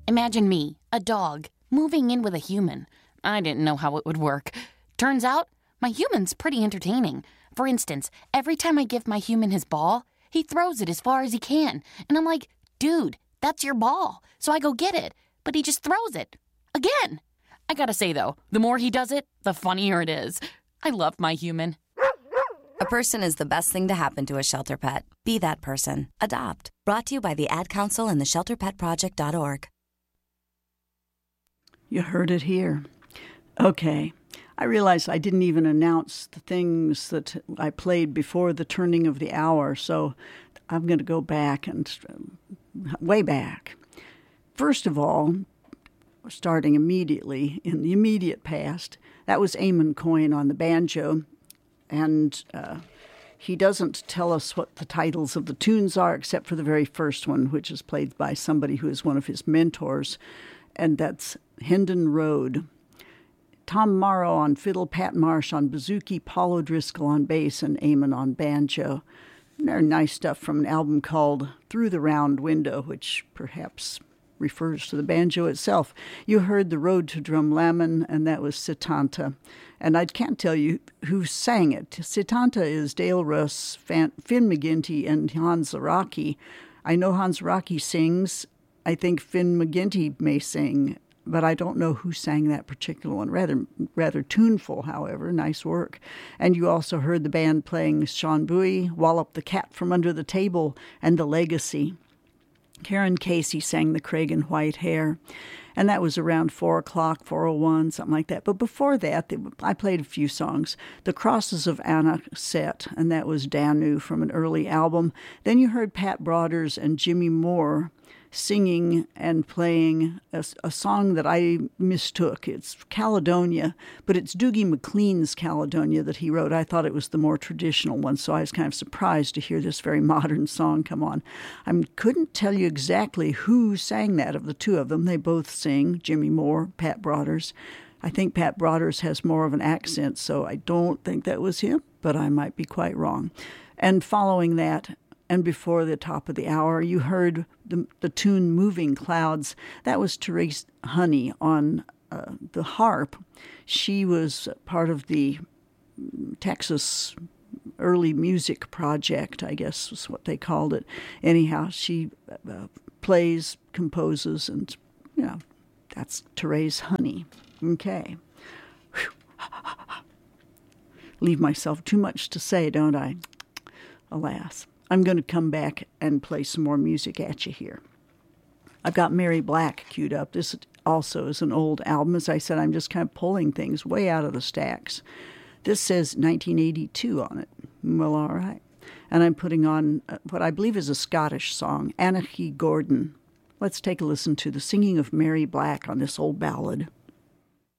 Imagine me, a dog, moving in with a human. I didn't know how it would work. Turns out, my human's pretty entertaining. For instance, every time I give my human his ball, he throws it as far as he can. And I'm like, dude, that's your ball. So I go get it. But he just throws it. Again. I gotta say, though, the more he does it, the funnier it is. I love my human. A person is the best thing to happen to a shelter pet. Be that person. Adopt. Brought to you by the Ad Council and the ShelterPetProject.org. You heard it here. Okay. I realized I didn't even announce the things that I played before the turning of the hour, so I'm going to go back and way back. First of all, starting immediately in the immediate past, that was Eamon Coyne on the banjo, and he doesn't tell us what the titles of the tunes are except for the very first one, which is played by somebody who is one of his mentors, and that's Hendon Road. Tom Morrow on fiddle, Pat Marsh on bouzouki, Paul O'Driscoll on bass, and Eamon on banjo. Very nice stuff from an album called Through the Round Window, which perhaps refers to the banjo itself. You heard The Road to Drumlammin, and that was Setanta. And I can't tell you who sang it. Setanta is Dale Russ, Finn McGinty, and Hans Araki. I know Hans Araki sings. I think Finn McGinty may sing, but I don't know who sang that particular one. Rather tuneful, however. Nice work. And you also heard the band playing Sean Bowie, Wallop the Cat from Under the Table, and The Legacy. Karen Casey sang the Craig and White Hair, and that was around 4 o'clock, 4:01, something like that. But before that, I played a few songs. The Crosses of Anna set, and that was Danu from an early album. Then you heard Pat Broders and Jimmy Moore singing and playing a song that I mistook. It's Caledonia, but it's Doogie McLean's Caledonia that he wrote. I thought it was the more traditional one, so I was kind of surprised to hear this very modern song come on. I couldn't tell you exactly who sang that of the two of them. They both sing, Jimmy Moore, Pat Broders. I think Pat Broders has more of an accent, so I don't think that was him, but I might be quite wrong. And following that, and before the top of the hour, you heard the tune Moving Clouds. That was Therese Honey on the harp. She was part of the Texas Early Music Project, I guess was what they called it. Anyhow, she plays, composes, and, that's Therese Honey. Okay. Leave myself too much to say, don't I? Alas. I'm going to come back and play some more music at you here. I've got Mary Black queued up. This also is an old album. As I said, I'm just kind of pulling things way out of the stacks. This says 1982 on it. Well, all right. And I'm putting on what I believe is a Scottish song, Anarchy Gordon. Let's take a listen to the singing of Mary Black on this old ballad.